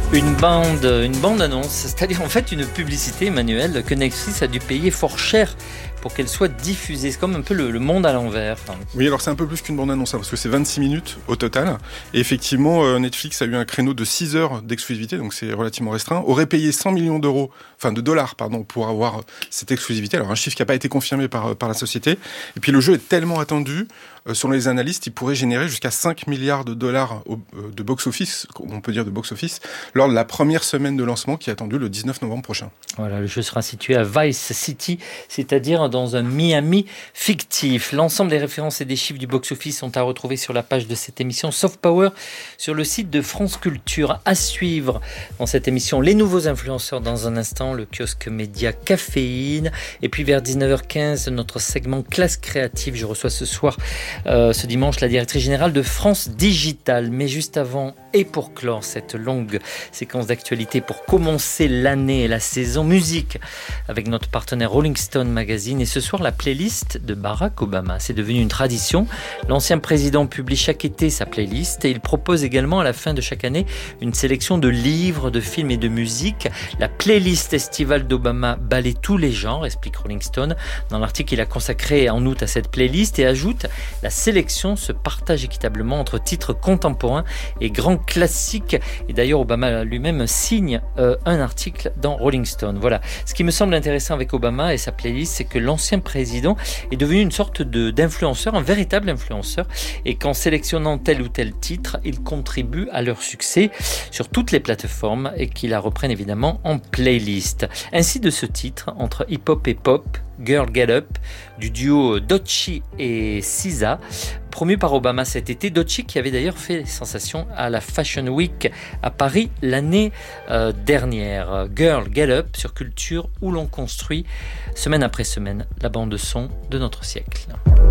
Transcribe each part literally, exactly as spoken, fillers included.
Une bande, une bande-annonce, c'est-à-dire en fait une publicité, Emmanuel, que Netflix a dû payer fort cher pour qu'elle soit diffusée. C'est comme un peu le, le monde à l'envers. Oui, alors c'est un peu plus qu'une bande-annonce, hein, parce que c'est vingt-six minutes au total. Et effectivement, euh, Netflix a eu un créneau de six heures d'exclusivité, donc c'est relativement restreint. Aurait payé cent millions d'euros, enfin de dollars, pardon, pour avoir cette exclusivité. Alors un chiffre qui n'a pas été confirmé par, par la société. Et puis le jeu est tellement attendu, euh, selon les analystes, il pourrait générer jusqu'à cinq milliards de dollars au, euh, de box-office, on peut dire de box-office, lors de la première semaine de lancement qui est attendue le dix-neuf novembre prochain. Voilà, le jeu sera situé à Vice City, c'est-à-dire dans un Miami fictif. L'ensemble des références et des chiffres du box-office sont à retrouver sur la page de cette émission Soft Power sur le site de France Culture. À suivre dans cette émission, les nouveaux influenceurs dans un instant, le kiosque média Caféine. Et puis vers dix-neuf heures quinze, notre segment Classe Créative. Je reçois ce soir, euh, ce dimanche, la directrice générale de France Digital. Mais juste avant, et pour clore cette longue séquence d'actualité, pour commencer l'année et la saison musique avec notre partenaire Rolling Stone Magazine, et ce soir la playlist de Barack Obama. C'est devenu une tradition. L'ancien président publie chaque été sa playlist et il propose également à la fin de chaque année une sélection de livres, de films et de musique. La playlist estivale d'Obama balaie tous les genres, explique Rolling Stone. Dans l'article, il a consacré en août à cette playlist et ajoute: la sélection se partage équitablement entre titres contemporains et grands classiques. Et d'ailleurs, Obama lui-même signe euh, un article dans Rolling Stone. Voilà. Ce qui me semble intéressant avec Obama et sa playlist, c'est que l'ancien président est devenu une sorte de, d'influenceur, un véritable influenceur, et qu'en sélectionnant tel ou tel titre, il contribue à leur succès sur toutes les plateformes et qu'il la reprenne évidemment en playlist. Ainsi de ce titre, entre hip-hop et pop, Girl Get Up, du duo Doechii et S Z A, promu par Obama cet été. Doechii qui avait d'ailleurs fait sensation à la Fashion Week à Paris l'année euh, dernière. Girl Get Up sur Culture, où l'on construit semaine après semaine la bande son de notre siècle.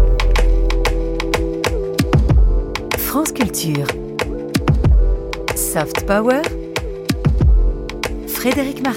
France Culture. Soft Power. Frédéric Martin.